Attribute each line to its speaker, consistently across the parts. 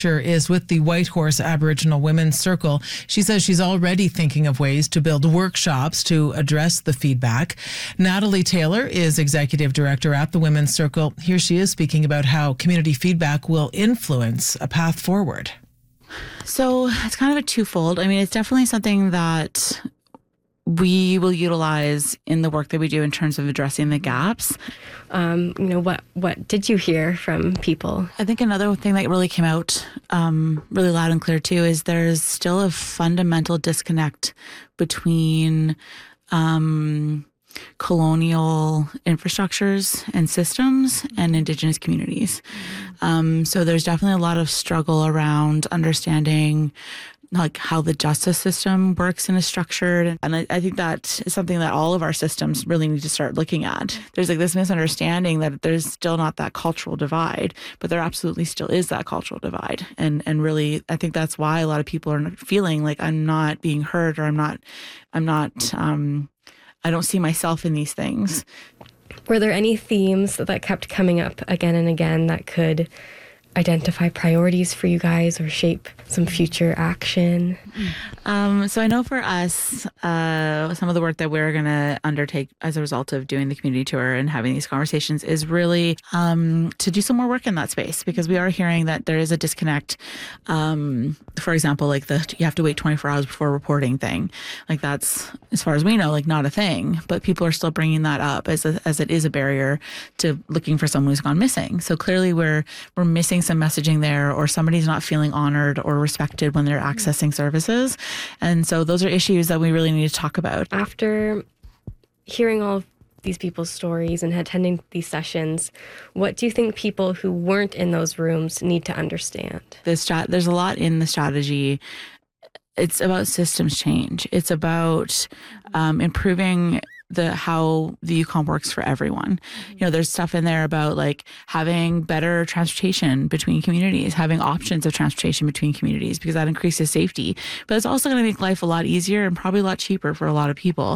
Speaker 1: Is with the Whitehorse Aboriginal Women's Circle. She says she's already thinking of ways to build workshops to address the feedback. Natalie Taylor is executive director at the Women's Circle. Here she is speaking about how community feedback will influence a path forward.
Speaker 2: So it's kind of a twofold. I mean, it's definitely something that we will utilize in the work that we do in terms of addressing the gaps.
Speaker 3: What did you hear from people?
Speaker 2: I think another thing that really came out really loud and clear too is there's still a fundamental disconnect between colonial infrastructures and systems and Indigenous communities. So there's definitely a lot of struggle around understanding like how the justice system works and is structured. And I think that is something that all of our systems really need to start looking at. There's like this misunderstanding that there's still not that cultural divide, but there absolutely still is that cultural divide. And really, I think that's why a lot of people are feeling like I'm not being heard, or I don't see myself in these things.
Speaker 3: Were there any themes that kept coming up again and again that could identify priorities for you guys or shape some future action?
Speaker 2: So I know for us, some of the work that we're going to undertake as a result of doing the community tour and having these conversations is really to do some more work in that space, because we are hearing that there is a disconnect. For example, like you have to wait 24 hours before reporting thing. Like that's, as far as we know, like not a thing, but people are still bringing that up as it is a barrier to looking for someone who's gone missing. So clearly we're missing some messaging there, or somebody's not feeling honored or respected when they're accessing services. And so those are issues that we really need to talk about. After
Speaker 3: hearing all of these people's stories and attending these sessions, what do you think people who weren't in those rooms need to understand?
Speaker 2: There's a lot in the strategy. It's about systems change. It's about improving how the Yukon works for everyone. You know, there's stuff in there about like having better transportation between communities, having options of transportation between communities, because that increases safety. But it's also going to make life a lot easier and probably a lot cheaper for a lot of people.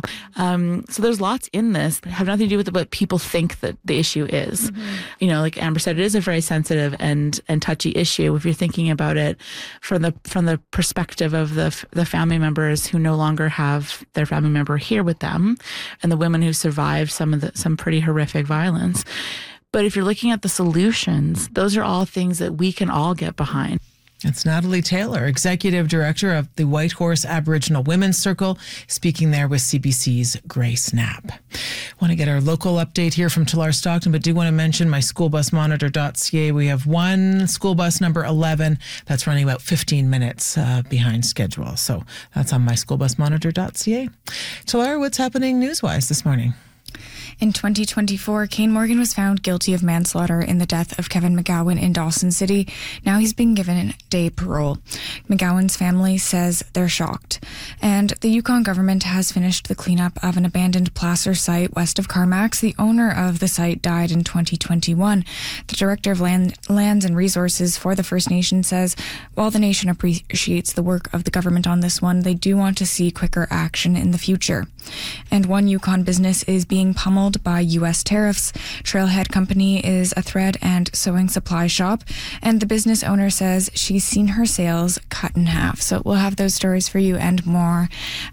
Speaker 2: So there's lots in this that have nothing to do with what people think that the issue is. You know, like Amber said, it is a very sensitive and touchy issue if you're thinking about it from the perspective of the family members who no longer have their family member here with them, and the women who survived some pretty horrific violence. But if you're looking at the solutions, those are all things that we can all get behind.
Speaker 1: It's Natalie Taylor, Executive Director of the Whitehorse Aboriginal Women's Circle, speaking there with CBC's Grace Knapp. Want to get our local update here from Tulare Stockton, but do want to mention my schoolbusmonitor.ca. We have one school bus number 11 that's running about 15 minutes behind schedule. So that's on my schoolbusmonitor.ca. Tulare, what's happening news-wise this morning?
Speaker 4: In 2024, Kane Morgan was found guilty of manslaughter in the death of Kevin McGowan in Dawson City. Now he's been given day parole. McGowan's family says they're shocked. And the Yukon government has finished the cleanup of an abandoned placer site west of Carmacks. The owner of the site died in 2021. The director of Lands and Resources for the First Nation says while the nation appreciates the work of the government on this one, they do want to see quicker action in the future. And one Yukon business is being pummeled by U.S. tariffs. Trailhead Company is a thread and sewing supply shop, and the business owner says she's seen her sales cut in half. So we'll have those stories for you and more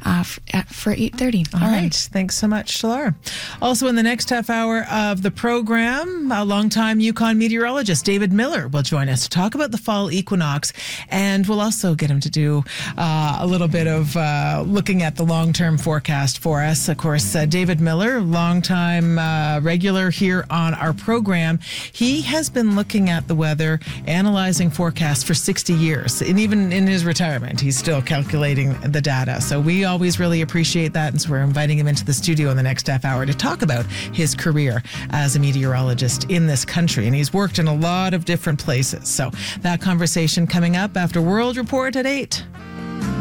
Speaker 4: for 8:30.
Speaker 1: All right. Thanks so much, Talara. Also in the next half hour of the program, a longtime Yukon meteorologist, David Miller, will join us to talk about the fall equinox, and we'll also get him to do a little bit of looking at the long-term forecast for us. Of course, David Miller, longtime regular here on our program. He has been looking at the weather, analyzing forecasts for 60 years. And even in his retirement, he's still calculating the data. So we always really appreciate that. And so we're inviting him into the studio in the next half hour to talk about his career as a meteorologist in this country. And he's worked in a lot of different places. So that conversation coming up after World Report at 8.